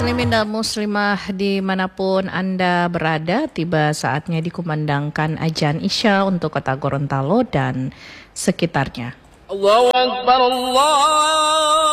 Muslimin dan muslimah dimanapun Anda berada, tiba saatnya dikumandangkan azan Isya untuk kota Gorontalo dan sekitarnya. Allahu Akbar, Allah.